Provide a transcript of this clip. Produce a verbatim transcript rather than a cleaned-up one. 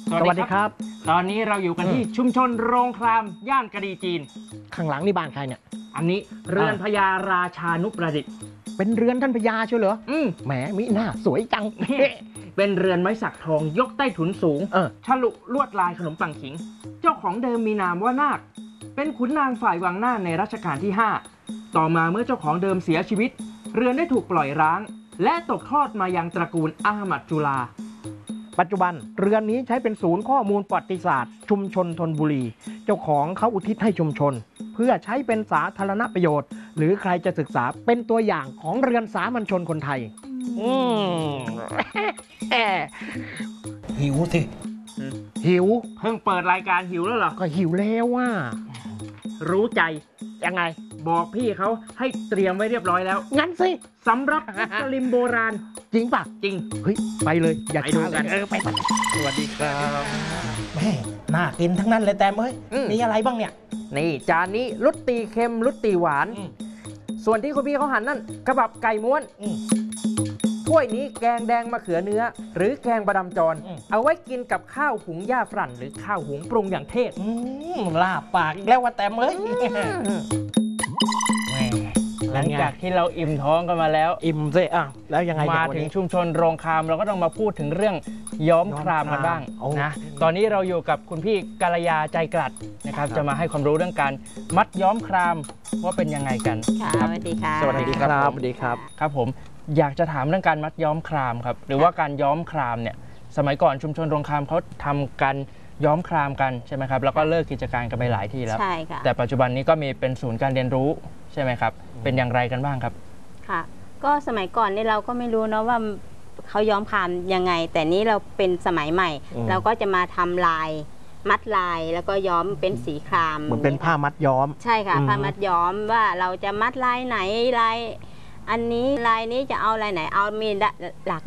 สวัสดีครับตอนนี้เราอยู่กันที่ชุมชนโรงครามย่านกระดีจีนข้างหลังนี่บ้านใครเนี่ยอันนี้เรือนพญาราชานุประดิษฐ์เป็นเรือนท่านพญาเชียวเหรออืมแหมมิหน้าสวยจังเป็นเรือนไม้สักทองยกใต้ถุนสูงเออฉลุลวดลายขนมปังขิง เจ้าของเดิมมีนามว่านาคเป็นขุนนางฝ่ายวังหน้าในรัชกาลที่ห้าต่อมาเมื่อเจ้าของเดิมเสียชีวิตเรือนได้ถูกปล่อยร้างและตกทอดมายังตระกูลอาหมัดจุฬาปัจจุบันเรือนนี้ใช้เป็นศูนย์ข้อมูลประวัติศาสตร์ชุมชนธนบุรีเจ้าของเขาอุทิศให้ชุมชนเพื่อใช้เป็นสาธารณประโยชน์หรือใครจะศึกษาเป็นตัวอย่างของเรือนสามัญชนคนไทยอืมหิวสิหิวเพิ่งเปิดรายการหิวแล้วเหรอก็หิวแล้วว่ารู้ใจยังไงบอกพี่เขาให้เตรียมไว้เรียบร้อยแล้วงั้นสิสำหรับสลิมโบราณจริงป่ะจริงเฮ้ยไปเลยอยากดูกันเออไปสวัสดีครับแม่น่ากินทั้งนั้นเลยแต่เอ้ยมีอะไรบ้างเนี่ยนี่จานนี้รสตีเค็มรสตีหวานส่วนที่คุณพี่เขาหั่นนั่นกระบับไก่ม้วนถ้วยนี้แกงแดงมะเขือเนื้อหรือแกงบะดำจรเอาไว้กินกับข้าวหุงย่าฝรั่นหรือข้าวหุงปรุงอย่างเทศลาบปากอีกแล้วว่าแต่เอ้ยหลังจากที่เราอิ่มท้องกันมาแล้วอิ่มสิอ่ะแล้วยังไงมาถึงชุมชนโรงครามเราก็ต้องมาพูดถึงเรื่องย้อมครามกันบ้างนะตอนนี้เราอยู่กับคุณพี่กาลยาใจกลัดนะครับจะมาให้ความรู้เรื่องการมัดย้อมครามว่าเป็นยังไงกันค่ะสวัสดีค่ะสวัสดีครับสวัสดีครับครับผมอยากจะถามเรื่องการมัดย้อมครามครับหรือว่าการย้อมครามเนี่ยสมัยก่อนชุมชนโรงครามเขาทำการย้อมครามกันใช่ไหมครับแล้วก็เลิกกิจการกันไปหลายที่แล้วใช่ค่ะแต่ปัจจุบันนี้ก็มีเป็นศูนย์การเรียนรู้ใช่ไหมครับเป็นอย่างไรกันบ้างครับค่ะก็สมัยก่อนนี่เราก็ไม่รู้นะว่าเขาย้อมครามยังไงแต่นี้เราเป็นสมัยใหม่เราก็จะมาทำลายมัดลายแล้วก็ย้อมเป็นสีครามเหมือนเป็นผ้ามัดย้อมใช่ค่ะผ้ามัดย้อมว่าเราจะมัดลายไหนลายอันนี้ลายนี้จะเอาลายไหนเอามีหลาก